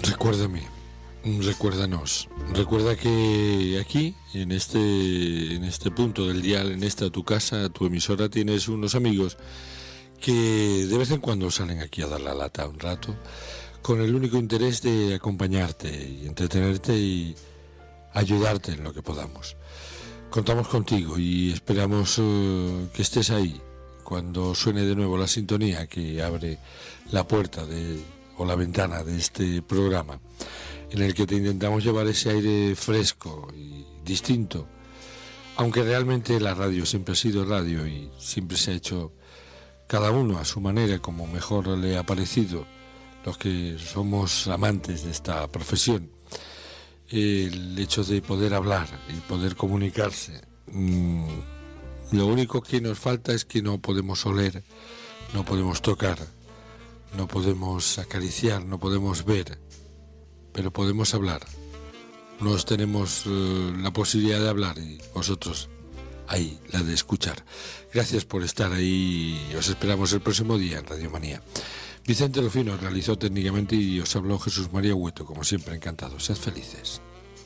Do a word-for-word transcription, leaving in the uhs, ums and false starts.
Recuérdame, recuérdanos, recuerda que aquí, en este, en este punto del dial, en esta tu casa, tu emisora, tienes unos amigos que de vez en cuando salen aquí a dar la lata un rato, con el único interés de acompañarte y entretenerte y ayudarte en lo que podamos. Contamos contigo y esperamos uh, que estés ahí cuando suene de nuevo la sintonía que abre la puerta de, o la ventana de este programa, en el que te intentamos llevar ese aire fresco y distinto, aunque realmente la radio siempre ha sido radio y siempre se ha hecho cada uno a su manera, como mejor le ha parecido, los que somos amantes de esta profesión. El hecho de poder hablar y poder comunicarse, mmm, lo único que nos falta es que no podemos oler, no podemos tocar, no podemos acariciar, no podemos ver, pero podemos hablar. Nos tenemos uh, la posibilidad de hablar y vosotros ahí, la de escuchar. Gracias por estar ahí, os esperamos el próximo día en Radio Manía. Vicente Rufino realizó técnicamente y os habló Jesús María Hueto, como siempre, encantado. Sed felices.